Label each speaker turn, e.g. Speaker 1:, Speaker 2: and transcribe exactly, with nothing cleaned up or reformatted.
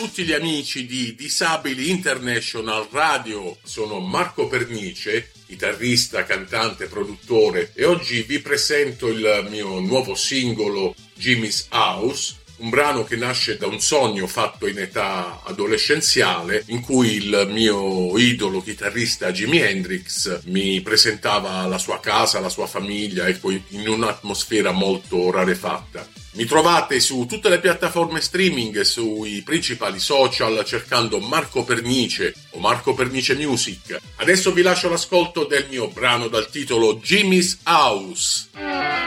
Speaker 1: tutti gli amici di Disabili International Radio. Sono Marco Pernice, chitarrista, cantante, produttore, e oggi vi presento il mio nuovo singolo Jimmy's House, un brano che nasce da un sogno fatto in età adolescenziale, in cui il mio idolo chitarrista Jimi Hendrix mi presentava la sua casa, la sua famiglia, ecco, in un'atmosfera molto rarefatta. Mi trovate su tutte le piattaforme streaming e sui principali social cercando Marco Pernice o Marco Pernice Music. Adesso vi lascio l'ascolto del mio brano dal titolo Jimmy's House.